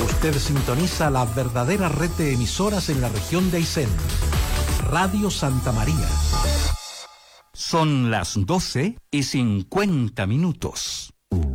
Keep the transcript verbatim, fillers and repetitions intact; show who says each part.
Speaker 1: Usted sintoniza la verdadera red de emisoras en la región de Aysén. Radio Santa María.
Speaker 2: Son las doce y cincuenta minutos.